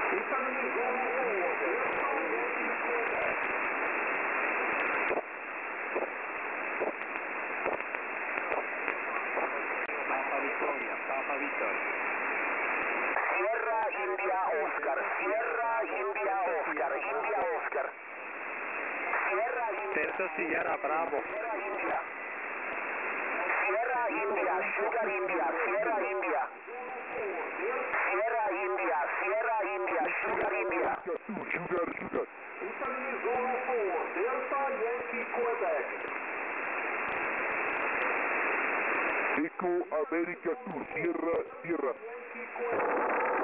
Papa Victoria. Sierra India Oscar, Sierra India Oscar, India Oscar. Sierra India. Terzo Sierra Bravo. Sierra India. Sierra India, Sugar India, Sierra India. Sierra India, Sierra India, Sugar India. Sugar. Italy Zulu 4, Delta Yankee Quebec. Eco America Sur, Sierra.